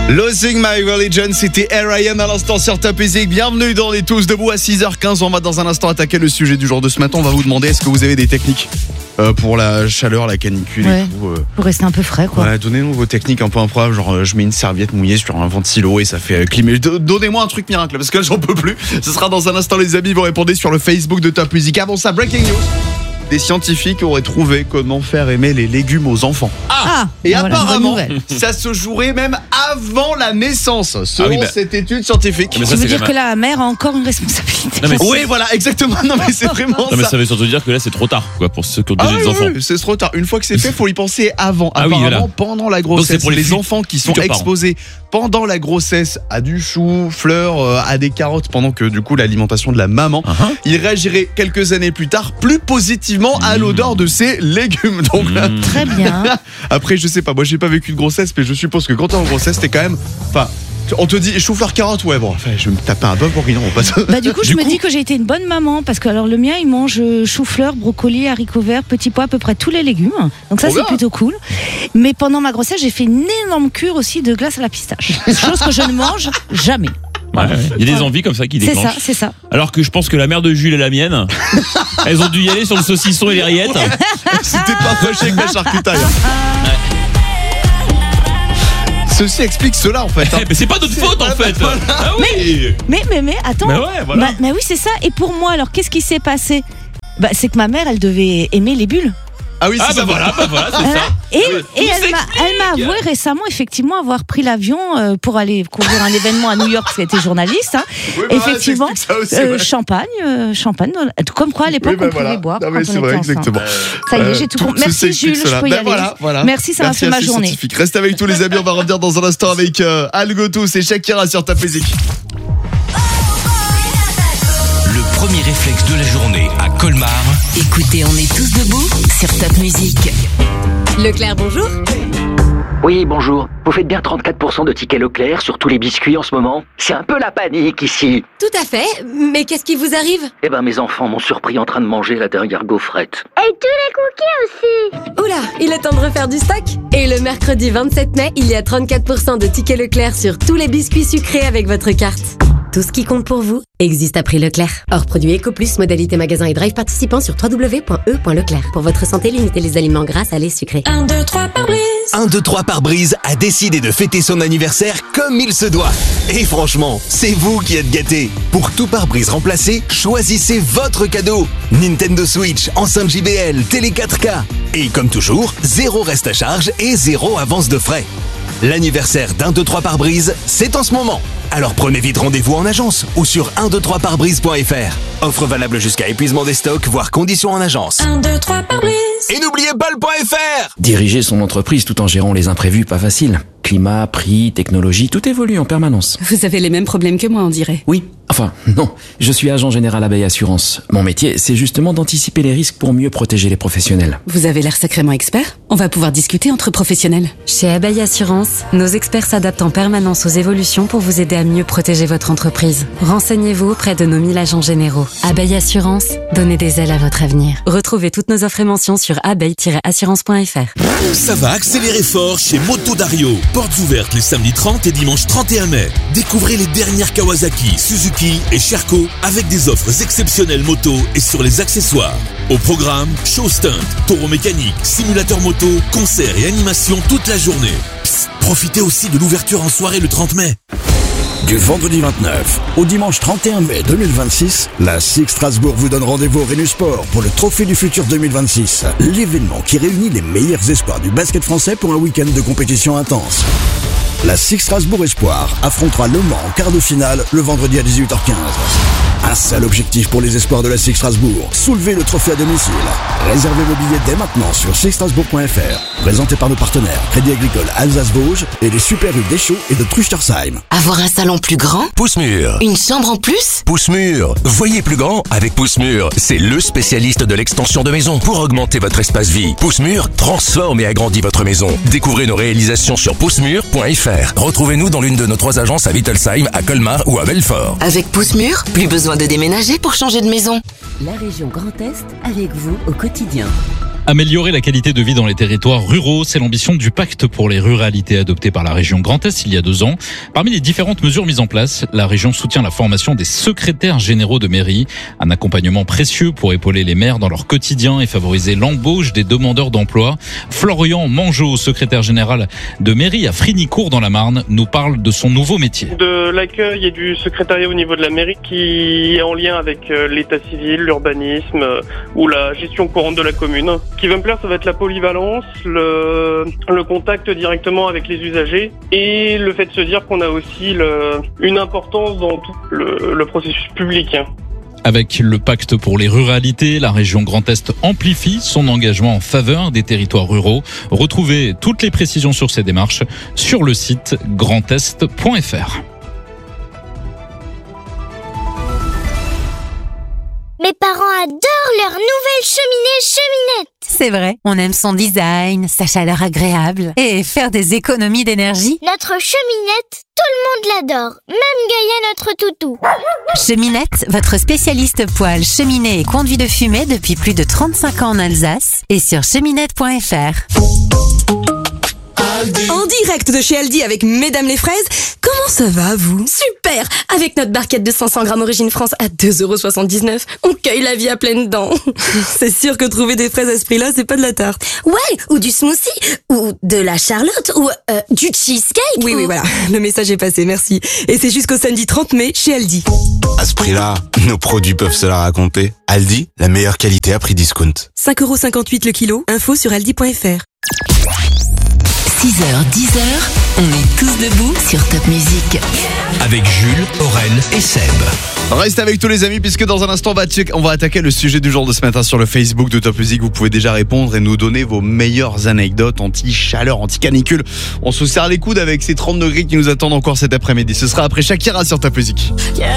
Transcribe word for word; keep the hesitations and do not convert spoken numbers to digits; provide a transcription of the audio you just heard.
Losing My Religion, c'était Ryan à l'instant sur Top Music. Bienvenue dans les Tous Debout à six heures quinze. On va dans un instant attaquer le sujet du jour de ce matin. On va vous demander, est-ce que vous avez des techniques euh, pour la chaleur, la canicule ouais, et tout euh... pour rester un peu frais, quoi. Ouais, donnez-nous vos techniques un peu improbables. Genre, euh, je mets une serviette mouillée sur un ventilo et ça fait euh, climer. Donnez-moi un truc miracle parce que là, j'en peux plus. Ce sera dans un instant, les amis. Vous répondez sur le Facebook de Top Music. Avant ça, breaking news. Des scientifiques auraient trouvé comment faire aimer les légumes aux enfants. Ah, ah Et ben apparemment, voilà, ça se jouerait même avant la naissance, selon ah oui, bah... cette étude scientifique. Ça, ça veut dire que la mère a encore une responsabilité. Non, mais oui, voilà, exactement. Non, mais c'est vraiment non, ça. mais ça veut surtout dire que là, c'est trop tard, quoi, pour ceux qui ont déjà ah, des oui, enfants. Oui, c'est trop tard. Une fois que c'est fait, faut y penser avant. Ah, apparemment, oui, voilà. Pendant la grossesse, donc, pour les, les enfants qui sont exposés pendant la grossesse à du chou, fleurs, euh, à des carottes, pendant que du coup l'alimentation de la maman, uh-huh. ils réagiraient quelques années plus tard plus positivement mmh. à l'odeur de ces légumes. Donc mmh. très bien. Après, je sais pas, moi j'ai pas vécu de grossesse, mais je suppose que quand t'es en grossesse, t'es quand même, enfin. On te dit chou-fleur carotte, ouais bon, enfin, je vais me taper un bœuf bourguignon. Bah du coup, je du me coup... dis que j'ai été une bonne maman parce que alors le mien, il mange chou-fleur, brocoli, haricots verts, petits pois, à peu près tous les légumes. Donc ça, oh c'est là. plutôt cool. Mais pendant ma grossesse, j'ai fait une énorme cure aussi de glace à la pistache, chose que je ne mange jamais. Ouais, ouais. Il y a des envies comme ça qui déclenchent. C'est ça, c'est ça. Alors que je pense que la mère de Jules et la mienne, elles ont dû y aller sur le saucisson et les rillettes. Ouais. C'était pas fâché avec la charcutaille. Ouais. Ceci explique cela en fait. Hein. Mais c'est pas notre faute en fait. Voilà. Ah oui. Mais, mais mais mais attends. Mais ouais, voilà. bah, mais oui c'est ça. Et pour moi alors qu'est-ce qui s'est passé? Bah c'est que ma mère elle devait aimer les bulles. Ah oui, c'est ah ça. Bah voilà, bah voilà, c'est ça. Et, et elle, m'a, elle m'a avoué récemment, effectivement, avoir pris l'avion euh, pour aller couvrir un événement à New York, parce qu'elle était journaliste. Hein. Oui, bah effectivement, ça aussi, euh, ouais. champagne, euh, champagne, comme quoi à l'époque oui, bah on voilà. pouvait boire. Non, mais c'est vrai, exactement. Euh, ça y est, j'ai tout compris. Merci Jules, je peux y ben aller. Voilà, voilà. Merci, ça Merci m'a fait ma journée. Scientifique. Reste avec tous les amis, on va revenir dans un instant avec euh, Algoto, c'est Shakira sur Top Music. Le premier réflexe de la journée à Colmar. Écoutez, on est tous debout sur Top Music. Leclerc, bonjour. Oui, bonjour. Vous faites bien trente-quatre pour cent de tickets Leclerc sur tous les biscuits en ce moment? C'est un peu la panique ici. Tout à fait. Mais qu'est-ce qui vous arrive? Eh ben, mes enfants m'ont surpris en train de manger la dernière gaufrette. Et tous les cookies aussi. Oula, il est temps de refaire du stock. Et le mercredi vingt-sept mai, il y a trente-quatre pour cent de tickets Leclerc sur tous les biscuits sucrés avec votre carte. Tout ce qui compte pour vous existe à prix Leclerc. Hors produit Eco Plus, modalité magasin et drive participant sur w w w point e point leclerc. Pour votre santé, limitez les aliments gras, salés, sucrés. un, deux, trois par brise. un, deux, trois par brise a décidé de fêter son anniversaire comme il se doit. Et franchement, c'est vous qui êtes gâtés. Pour tout pare-brise remplacé, choisissez votre cadeau. Nintendo Switch, enceinte J B L, télé quatre K. Et comme toujours, zéro reste à charge et zéro avance de frais. L'anniversaire d'un, deux, trois par brise, c'est en ce moment. Alors prenez vite rendez-vous en agence ou sur un, deux, trois par brise point f r. Offre valable jusqu'à épuisement des stocks, voire conditions en agence. un, deux, trois par brise. Et n'oubliez pas le .fr. Diriger son entreprise tout en gérant les imprévus, pas facile. Climat, prix, technologie, tout évolue en permanence. Vous avez les mêmes problèmes que moi, on dirait. Oui, enfin, non. Je suis agent général Abeille Assurance. Mon métier, c'est justement d'anticiper les risques pour mieux protéger les professionnels. Vous avez l'air sacrément expert. On va pouvoir discuter entre professionnels. Chez Abeille Assurance, nos experts s'adaptent en permanence aux évolutions pour vous aider à mieux protéger votre entreprise. Renseignez-vous auprès de nos mille agents généraux. Abeille Assurance, donnez des ailes à votre avenir. Retrouvez toutes nos offres et mentions sur abeille tiret assurance point f r. Ça va accélérer fort chez Moto Dario. Portes ouvertes les samedis trente et dimanche trente et un mai. Découvrez les dernières Kawasaki, Suzuki et Sherco avec des offres exceptionnelles moto et sur les accessoires. Au programme, show stunt, taureau mécanique, simulateur moto, concerts et animations toute la journée. Psst, profitez aussi de l'ouverture en soirée le trente mai. Du vendredi vingt-neuf au dimanche trente et un mai deux mille vingt-six, la S I C Strasbourg vous donne rendez-vous au Rhenus Sport pour le Trophée du Futur deux mille vingt-six. L'événement qui réunit les meilleurs espoirs du basket français pour un week-end de compétition intense. La S I C Strasbourg Espoir affrontera Le Mans en quart de finale le vendredi à dix-huit heures quinze. Un seul objectif pour les espoirs de la S I C Strasbourg, soulever le trophée à domicile. Réservez vos billets dès maintenant sur s i c strasbourg point f r. Présenté par nos partenaires Crédit Agricole Alsace-Vosges et les Super U d'Eschaux et de Truchtersheim. Avoir un salon plus grand? Pousse-Mur. Une chambre en plus? Pousse-Mur. Voyez plus grand avec Pousse-Mur. C'est le spécialiste de l'extension de maison pour augmenter votre espace vie. Pousse-Mur transforme et agrandit votre maison. Découvrez nos réalisations sur pousse-mur point f r. Retrouvez-nous dans l'une de nos trois agences à Wittelsheim, à Colmar ou à Belfort. Avec Pousse-Mur, plus besoin de déménager pour changer de maison. La région Grand Est avec vous au quotidien. Améliorer la qualité de vie dans les territoires ruraux, c'est l'ambition du pacte pour les ruralités adopté par la région Grand Est il y a deux ans. Parmi les différentes mesures mises en place, la région soutient la formation des secrétaires généraux de mairie, un accompagnement précieux pour épauler les maires dans leur quotidien et favoriser l'embauche des demandeurs d'emploi. Florian Mangeot, secrétaire général de mairie à Frignicourt dans la Marne, nous parle de son nouveau métier. De l'accueil et du secrétariat au niveau de la mairie qui est en lien avec l'état civil, l'urbanisme ou la gestion courante de la commune. Ce qui va me plaire, ça va être la polyvalence, le, le contact directement avec les usagers et le fait de se dire qu'on a aussi le, une importance dans tout le, le processus public. Avec le pacte pour les ruralités, la région Grand Est amplifie son engagement en faveur des territoires ruraux. Retrouvez toutes les précisions sur ces démarches sur le site grand est point f r. Mes parents adorent leur nouvelle cheminée Cheminette. C'est vrai, on aime son design, sa chaleur agréable et faire des économies d'énergie. Notre Cheminette, tout le monde l'adore, même Gaïa notre toutou. Cheminette, votre spécialiste poêle, cheminée et conduit de fumée depuis plus de trente-cinq ans en Alsace et sur cheminette point f r. En direct de chez Aldi avec Mesdames les Fraises, comment ça va vous? Super! Avec notre barquette de cinq cents grammes Origine France à deux euros soixante-dix-neuf, on cueille la vie à pleines dents. C'est sûr que trouver des fraises à ce prix-là, c'est pas de la tarte. Ouais, ou du smoothie, ou de la charlotte, ou euh, du cheesecake. Oui, ou... oui, voilà, le message est passé, merci. Et c'est jusqu'au samedi trente mai chez Aldi. À ce prix-là, nos produits peuvent se la raconter. Aldi, la meilleure qualité à prix discount. cinq euros cinquante-huit le kilo, info sur aldi point f r. six heures, dix heures, on est tous debout sur Top Music. Avec Jules, Aurel et Seb. Reste avec tous les amis puisque dans un instant on va, check, on va attaquer le sujet du jour de ce matin sur le Facebook de Top Music. Vous pouvez déjà répondre et nous donner vos meilleures anecdotes anti-chaleur, anti-canicule. On se serre les coudes avec ces trente degrés qui nous attendent encore cet après-midi. Ce sera après Shakira sur Top Music.